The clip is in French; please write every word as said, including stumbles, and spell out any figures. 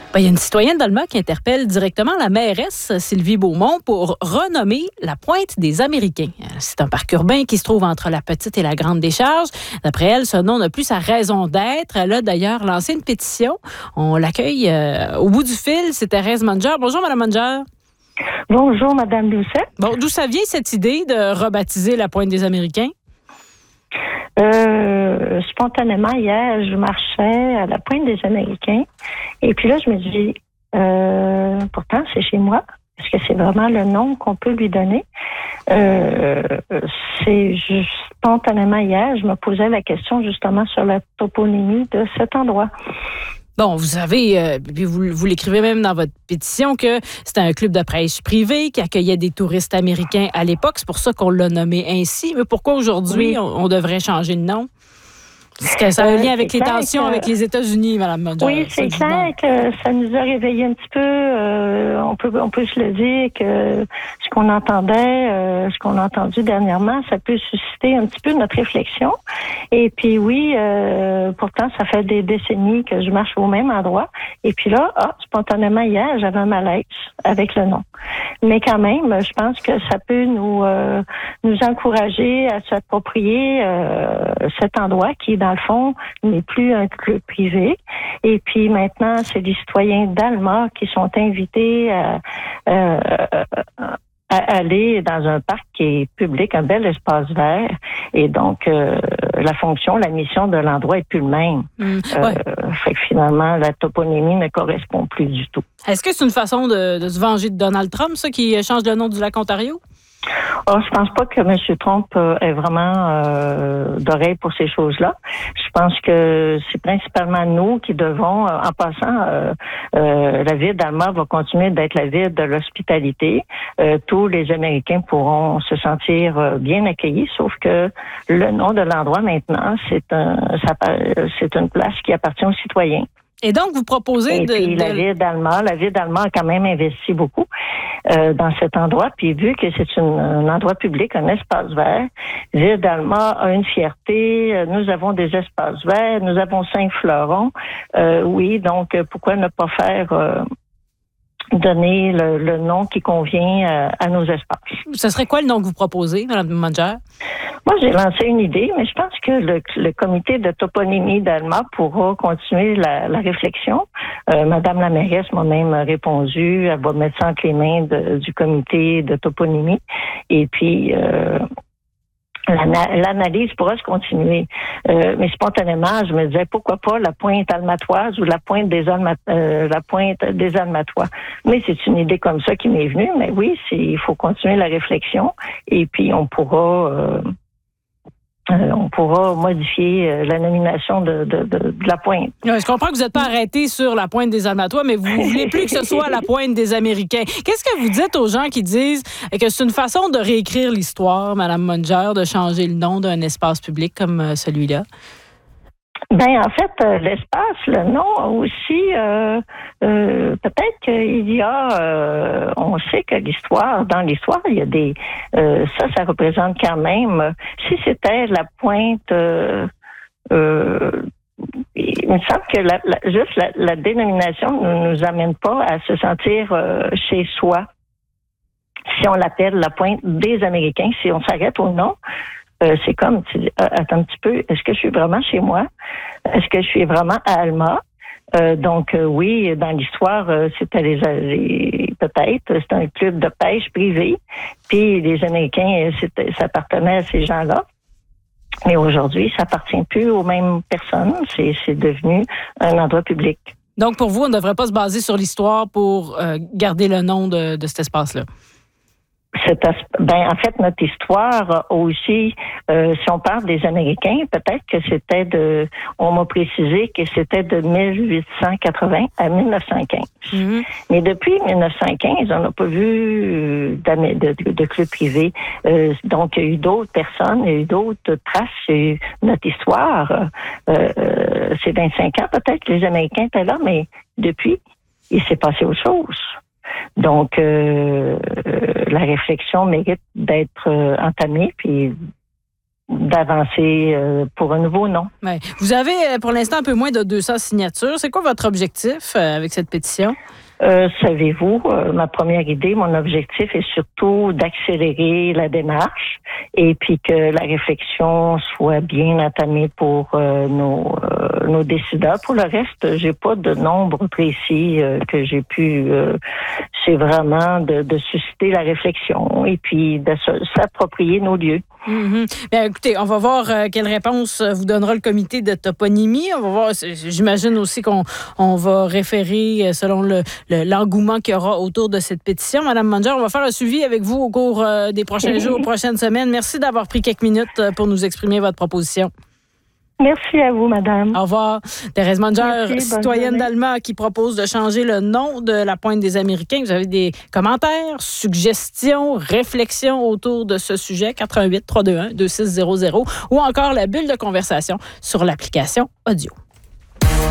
Ben, il y a une citoyenne d'Alma qui interpelle directement la mairesse Sylvie Beaumont pour renommer la Pointe des Américains. C'est un parc urbain qui se trouve entre la Petite et la Grande Décharge. D'après elle, ce nom n'a plus sa raison d'être. Elle a d'ailleurs lancé une pétition. On l'accueille euh, au bout du fil. C'est Thérèse Manger. Bonjour, Mme Manger. Bonjour, Mme Doucet. Bon, d'où ça vient cette idée de rebaptiser la Pointe des Américains? Euh, spontanément, hier, je marchais à la Pointe des Américains. Et puis là, je me dis, euh, pourtant, c'est chez moi. Est-ce que c'est vraiment le nom qu'on peut lui donner? Euh, c'est juste spontanément hier, je me posais la question justement sur la toponymie de cet endroit. Bon, vous savez, euh, puis vous, vous l'écrivez même dans votre pétition, que c'était un club de pêche privé qui accueillait des touristes américains à l'époque. C'est pour ça qu'on l'a nommé ainsi. Mais pourquoi aujourd'hui, oui. on, on devrait changer de nom? Est-ce que ça a un lien avec les tensions que, avec les États-Unis, Mme Manger? Oui, c'est clair que ça nous a réveillé un petit peu. Euh, on peut on peut se le dire que ce qu'on entendait, euh, ce qu'on a entendu dernièrement, ça peut susciter un petit peu notre réflexion. Et puis oui, euh, pourtant, ça fait des décennies que je marche au même endroit. Et puis là, ah, spontanément hier, j'avais un malaise avec le nom. Mais quand même, je pense que ça peut nous euh, nous encourager à s'approprier euh, cet endroit qui, dans le fond, n'est plus un club privé. Et puis maintenant, c'est les citoyens d'Alma qui sont invités à, euh, à aller dans un parc qui est public, un bel espace vert. Et donc, euh, la fonction, la mission de l'endroit est plus le même. Mmh, ouais. euh, fait que finalement, la toponymie ne correspond plus du tout. Est-ce que c'est une façon de, de se venger de Donald Trump, ça, qui change le nom du lac Ontario? Oh, je pense pas que M. Trump euh, ait vraiment euh, d'oreille pour ces choses-là. Je pense que c'est principalement nous qui devons, euh, en passant, euh, euh, la ville d'Alma va continuer d'être la ville de l'hospitalité. Euh, tous les Américains pourront se sentir euh, bien accueillis, sauf que le nom de l'endroit maintenant, c'est un, ça, c'est une place qui appartient aux citoyens. Et donc, vous proposez Et de... puis, de... la ville d'Alma, la ville d'Alma a quand même investi beaucoup euh, dans cet endroit. Puis, vu que c'est une, un endroit public, un espace vert, la ville d'Alma a une fierté. Nous avons des espaces verts, nous avons cinq fleurons. Euh, oui, donc, pourquoi ne pas faire... Euh, donner le, le nom qui convient à, à nos espaces. Ce serait quoi le nom que vous proposez, Mme Manger? Moi, j'ai lancé une idée, mais je pense que le, le comité de toponymie d'Alma pourra continuer la, la réflexion. Euh, Madame la mairesse m'a même répondu, elle va mettre ça entre les mains de, du comité de toponymie. Et puis... Euh, L'analyse pourra se continuer. Euh, mais spontanément, je me disais, pourquoi pas la pointe almatoise ou la pointe des Alma, euh, la pointe des Almatois. Mais c'est une idée comme ça qui m'est venue. Mais oui, c'est, il faut continuer la réflexion et puis on pourra... Euh, Euh, on pourra modifier euh, la nomination de, de, de, de la pointe. Je comprends que vous n'êtes pas arrêté sur la pointe des Almatois, mais vous ne voulez plus que ce soit la pointe des Américains. Qu'est-ce que vous dites aux gens qui disent que c'est une façon de réécrire l'histoire, Mme Manger, de changer le nom d'un espace public comme celui-là? Ben en fait, euh, l'espace, le nom aussi, euh, euh, peut-être qu'il y a, euh, on sait que l'histoire, dans l'histoire, il y a des, euh, ça, ça représente quand même, si c'était la pointe, euh, euh, il me semble que la, la, juste la, la dénomination ne nous amène pas à se sentir euh, chez soi. Si on l'appelle la pointe des Américains, si on s'arrête au nom, Euh, c'est comme, tu dis, euh, attends un petit peu, est-ce que je suis vraiment chez moi? Est-ce que je suis vraiment à Alma? Euh, donc, euh, oui, dans l'histoire, euh, c'était les, les peut-être, c'était un club de pêche privé, puis les Américains, c'était, ça appartenait à ces gens-là. Mais aujourd'hui, ça appartient plus aux mêmes personnes, c'est, c'est devenu un endroit public. Donc, pour vous, on ne devrait pas se baser sur l'histoire pour euh, garder le nom de, de cet espace-là? C'est, ben, en fait, notre histoire aussi, euh, si on parle des Américains, peut-être que c'était de, on m'a précisé que c'était de dix-huit cent quatre-vingts à dix-neuf cent quinze. Mm-hmm. Mais depuis dix-neuf cent quinze, on n'a pas vu de, de, de club privé. Euh, donc, il y a eu d'autres personnes, il y a eu d'autres traces, il y a eu notre histoire. Euh, euh, c'est vingt-cinq ans peut-être que les Américains étaient là, mais depuis, il s'est passé autre chose. Donc, euh, la réflexion mérite d'être euh, entamée, puis d'avancer euh, pour un nouveau nom. Ouais. Vous avez pour l'instant un peu moins de deux cents signatures. C'est quoi votre objectif euh, avec cette pétition? Euh, savez-vous, euh, ma première idée, mon objectif est surtout d'accélérer la démarche et puis que la réflexion soit bien entamée pour euh, nos, euh, nos décideurs. Pour le reste, j'ai pas de nombre précis euh, que j'ai pu. Euh, c'est vraiment de, de susciter la réflexion et puis de s'approprier nos lieux. Mm-hmm. Bien, écoutez, on va voir euh, quelle réponse vous donnera le comité de toponymie. On va voir. J'imagine aussi qu'on on va référer selon le, le, l'engouement qu'il y aura autour de cette pétition. Madame Manger, on va faire un suivi avec vous au cours euh, des prochains jours, prochaines semaines. Merci d'avoir pris quelques minutes pour nous exprimer votre proposition. Merci à vous, madame. Au revoir. Thérèse Manger, Merci, citoyenne d'Alma, qui propose de changer le nom de la Pointe des Américains. Vous avez des commentaires, suggestions, réflexions autour de ce sujet? quatre un huit, trois deux un, deux six zéro zéro ou encore la bulle de conversation sur l'application audio.